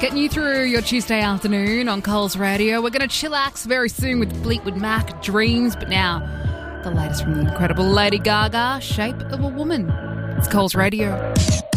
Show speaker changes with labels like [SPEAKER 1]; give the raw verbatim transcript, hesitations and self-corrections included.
[SPEAKER 1] Getting you through your Tuesday afternoon on Coles Radio. We're going to chillax very soon with Fleetwood Mac, Dreams. But now, the latest from the incredible Lady Gaga, Shape of a Woman. It's Coles Radio.